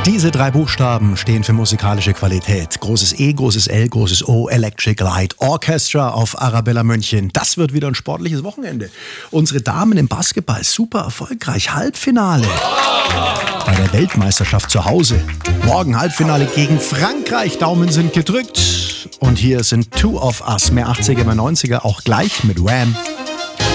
Diese 3 Buchstaben stehen für musikalische Qualität. Großes E, großes L, großes O, Electric Light Orchestra auf Arabella München. Das wird wieder ein sportliches Wochenende. Unsere Damen im Basketball super erfolgreich. Halbfinale bei der Weltmeisterschaft zu Hause. Morgen Halbfinale gegen Frankreich. Daumen sind gedrückt. Und hier sind Two of Us. Mehr 80er, mehr 90er. Auch gleich mit Wham!